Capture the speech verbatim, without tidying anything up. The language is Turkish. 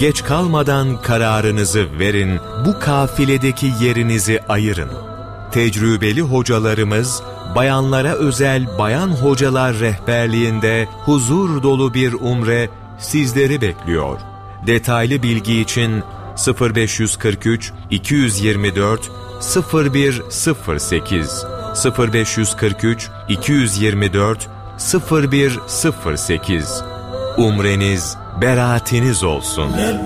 Geç kalmadan kararınızı verin, bu kafiledeki yerinizi ayırın. Tecrübeli hocalarımız, bayanlara özel bayan hocalar rehberliğinde huzur dolu bir umre sizleri bekliyor. Detaylı bilgi için sıfır beş kırk üç iki yüz yirmi dört sıfır bir sıfır sekiz sıfır beş kırk üç iki yüz yirmi dört sıfır bir sıfır sekiz. Umreniz beraatiniz olsun.